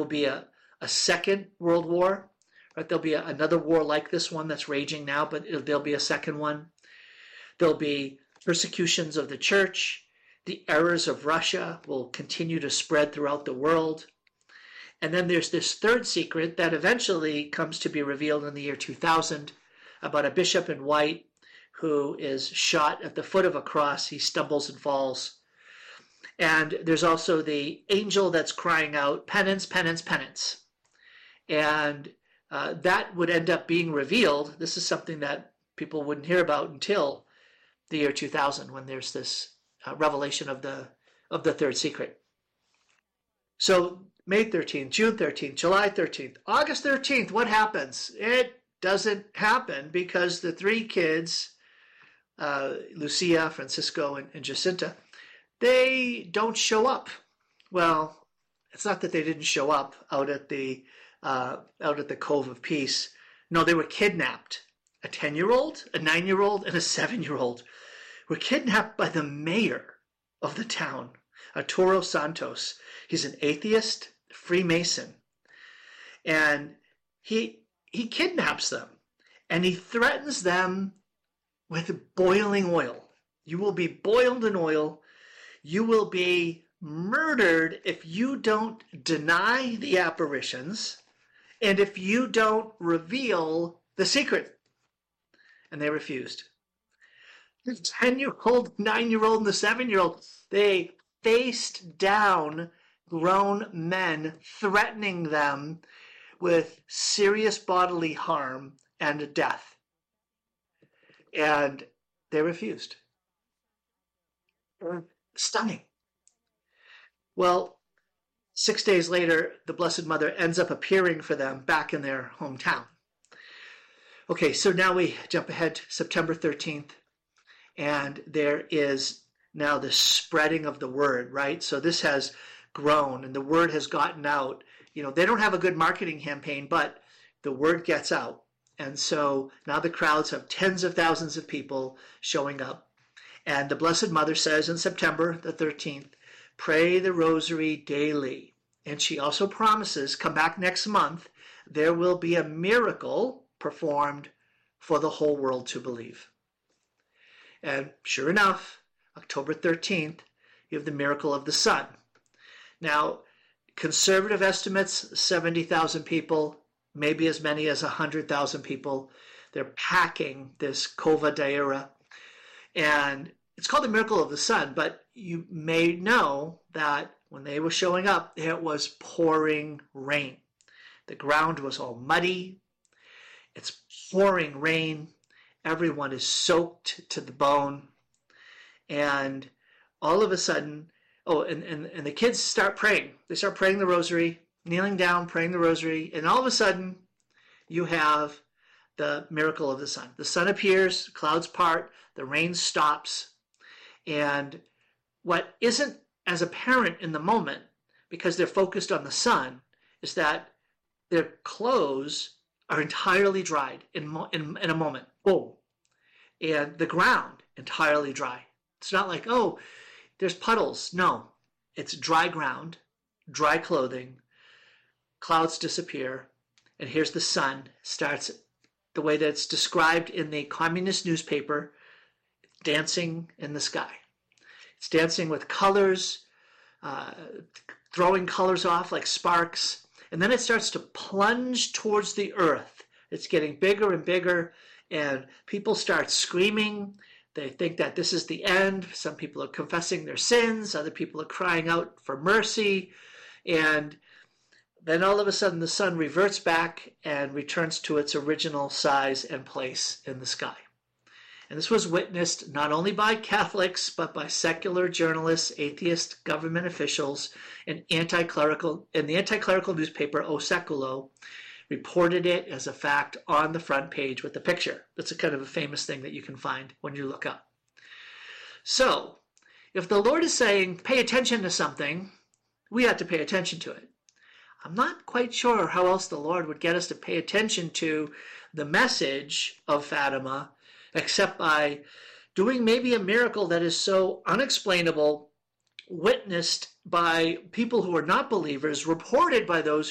will be a second world war. Right? There'll be another war like this one that's raging now, but there'll be a second one. There'll be persecutions of the church. The errors of Russia will continue to spread throughout the world. And then there's this third secret that eventually comes to be revealed in the year 2000 about a bishop in white who is shot at the foot of a cross. He stumbles and falls. And there's also the angel that's crying out, penance, penance, penance. And that would end up being revealed. This is something that people wouldn't hear about until the year 2000, when there's this revelation of the third secret. So May 13th, June 13th, July 13th, August 13th, what happens? It doesn't happen because the three kids, Lucia, Francisco, and Jacinta, they don't show up. Well, it's not that they didn't show up out at the Cove of Peace. No, they were kidnapped. A 10-year-old, a 9-year-old, and a 7-year-old were kidnapped by the mayor of the town, Arturo Santos. He's an atheist, Freemason, and he kidnaps them, and he threatens them with boiling oil. You will be boiled in oil. You will be murdered if you don't deny the apparitions and if you don't reveal the secret. And they refused. The 10-year-old, 9-year-old, and the 7-year-old, they faced down grown men threatening them with serious bodily harm and death. And they refused. Stunning. Well, 6 days later, the Blessed Mother ends up appearing for them back in their hometown. Okay, so now we jump ahead to September 13th, and there is now the spreading of the word, right? So this has grown, and the word has gotten out. You know, they don't have a good marketing campaign, but the word gets out. And so now the crowds have tens of thousands of people showing up. And the Blessed Mother says in September the 13th, pray the rosary daily. And she also promises, come back next month, there will be a miracle performed for the whole world to believe. And sure enough, October 13th, you have the miracle of the sun. Now, conservative estimates, 70,000 people, maybe as many as 100,000 people. They're packing this Cova d'Aira. And it's called the miracle of the sun, but you may know that when they were showing up, it was pouring rain. The ground was all muddy. It's pouring rain. Everyone is soaked to the bone. And all of a sudden, and the kids start praying. They start praying the rosary, kneeling down, praying the rosary. And all of a sudden, you have the miracle of the sun. The sun appears, clouds part, the rain stops. And what isn't as apparent in the moment, because they're focused on the sun, is that their clothes are entirely dried in a moment. Boom. And the ground entirely dry. It's not like, oh, there's puddles. No, it's dry ground, dry clothing, clouds disappear, and here's the sun. Starts the way that it's described in the communist newspaper, dancing in the sky. It's dancing with colors, throwing colors off like sparks, and then it starts to plunge towards the earth. It's getting bigger and bigger, and people start screaming. They think that this is the end. Some people are confessing their sins. Other people are crying out for mercy. And then all of a sudden the sun reverts back and returns to its original size and place in the sky. And this was witnessed not only by Catholics, but by secular journalists, atheist government officials, and the anti-clerical newspaper O Seculo reported it as a fact on the front page with the picture. That's a kind of a famous thing that you can find when you look up. So, if the Lord is saying, pay attention to something, we have to pay attention to it. I'm not quite sure how else the Lord would get us to pay attention to the message of Fatima, except by doing maybe a miracle that is so unexplainable, witnessed by people who are not believers, reported by those